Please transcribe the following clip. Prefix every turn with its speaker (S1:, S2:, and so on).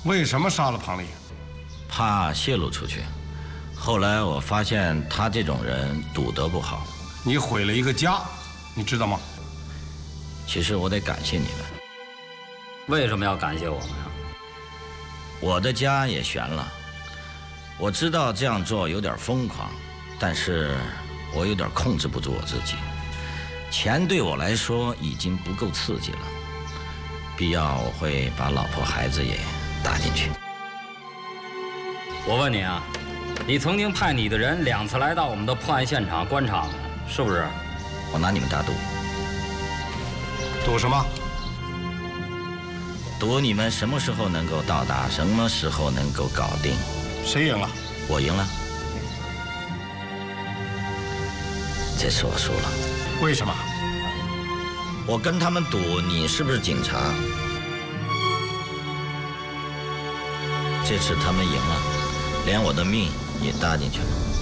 S1: 为什么杀了庞丽？
S2: 怕泄露出去。后来我发现他这种人赌德不好。
S1: 你毁了一个家，你知道吗？
S2: 其实我得感谢你们。
S3: 为什么要感谢我们呀？
S2: 我的家也悬了。我知道这样做有点疯狂，但是我有点控制不住我自己。钱对我来说已经不够刺激了，必要我会把老婆孩子也搭进去。
S3: 我问你啊，你曾经派你的人2次来到我们的破案现场观察，是不是？
S2: 我拿你们打赌。
S1: 赌什么？
S2: 赌你们什么时候能够到达，什么时候能够搞定。
S1: 谁赢了？
S2: 我赢了。这次我输了。
S1: 为什么？
S2: 我跟他们赌你是不是警察。这次他们赢了，连我的命也搭进去了。